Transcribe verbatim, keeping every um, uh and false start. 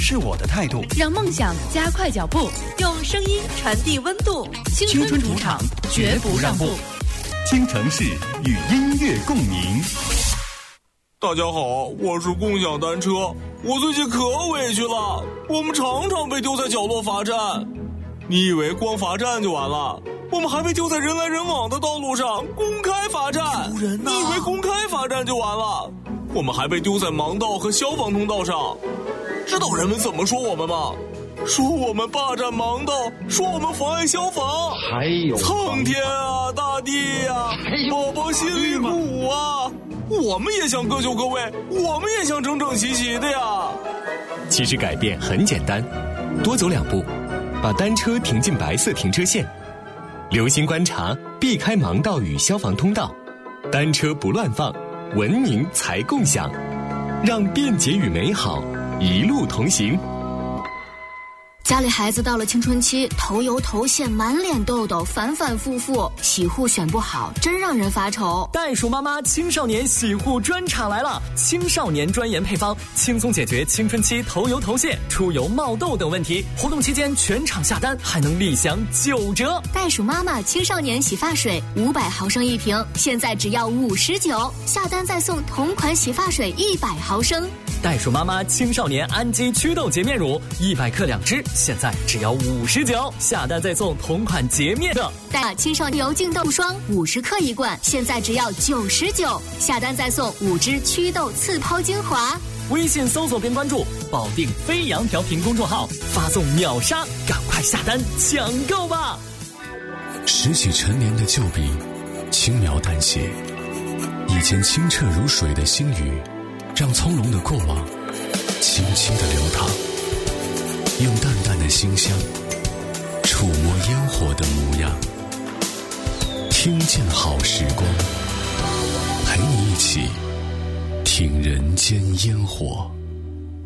是我的态度， 让梦想加快脚步，用声音传递温度。青春主场，绝不让步。 京城市与音乐共鸣。 大家好，我是共享单车。我最近可委屈了，我们常常被丢在角落罚站。你以为光罚站就完了？我们还被丢在人来人往的道路上，公开罚站。 丢人啊！ 你以为公开罚站就完了？我们还被丢在盲道和消防通道上。知道人们怎么说我们吗？说我们霸占盲道，说我们妨碍消防。 还有苍天啊，大地呀、啊，宝宝心里苦啊！我们也想各就各位，我们也想整整齐齐的呀。 其实改变很简单，多走两步，把单车停进白色停车线，留心观察，避开盲道与消防通道，单车不乱放，文明才共享，让便捷与美好一路同行。 家里孩子到了青春期，头油头屑，满脸痘痘，反反复复，洗护选不好，真让人发愁。 袋鼠妈妈青少年洗护专场来了，青少年专研配方，轻松解决青春期头油头屑、出油冒痘等问题。活动期间全场下单还能立享九折。 袋鼠妈妈青少年洗发水五百毫升一瓶，现在只要五十九，下单再送同款洗发水一百毫升。 袋鼠妈妈青少年氨基祛痘洁面乳一百克两支，现在只要五十九，下单再送同款洁面的。 袋青少年油净痘霜五十克一罐，现在只要九十九，下单再送五支祛痘次抛精华。 微信搜索并关注保定飞扬调频公众号，发送秒杀，赶快下单抢购吧！ 拾起陈年的旧笔，轻描淡写，以前清澈如水的星宇，让从容的过往轻轻地流淌，用淡淡的馨香触摸烟火的模样，听见好时光，陪你一起听人间烟火。